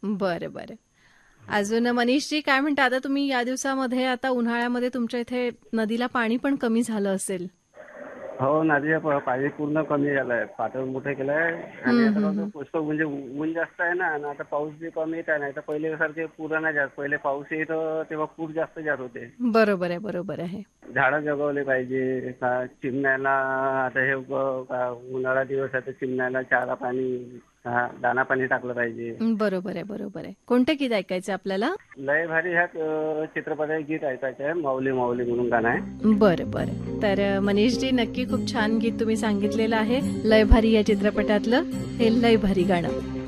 बरं बरं. अजून मनीषजी काय म्हणता, आता तुम्ही या दिवसामध्ये आता उन्हाळ्यामध्ये तुमच्या इथे नदीला पाणी पण कमी झालं असेल. हो, नदीचं पाणी पूर्ण कमी झालंय, पातळ मोठं केलंय. आणि आता कसं हम्म. पुष्कळ म्हणजे ऊन जास्त आहे ना, आणि आता पाऊस बी कमी येत आहे. नाही तर पहिले सारखे पूर नाही जात. पहिले पाऊस येत तेव्हा पूर जास्त जात होते. बरोबर आहे, बरोबर आहे. झाडं जगवले पाहिजे का चिमण्याला. आता हे उन्हाळा दिवस आहे तर चिमण्याला चारा पाणी, दाना पाणी टाकलं पाहिजे. बरोबर आहे, बरोबर आहे. कोणतं गीत ऐकायचं आपल्याला? लय भारी ह्या चित्रपटाचे गीत ऐकायचं आहे, माऊली माऊली म्हणून गाणं आहे. बरं बरं. तर मनीषजी, नक्की खूप छान गीत तुम्ही सांगितलेलं आहे. लय भारी या चित्रपटातलं हे लय भारी गाणं.